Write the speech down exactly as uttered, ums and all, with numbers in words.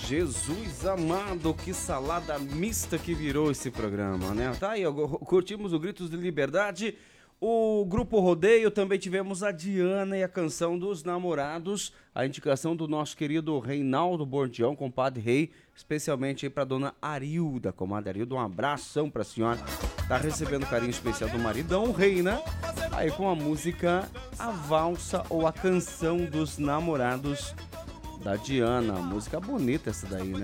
Jesus amado, que salada mista que virou esse programa, né? Tá aí, curtimos o Gritos de Liberdade, o Grupo Rodeio, também tivemos a Diana e a Canção dos Namorados, a indicação do nosso querido Reinaldo Bordião, compadre Rei, especialmente aí pra dona Arilda, comadre Arilda, um abração pra senhora, tá recebendo carinho especial do maridão, o Rei, né? Aí com a música A Valsa ou a Canção dos Namorados da Diana, música bonita essa daí, né?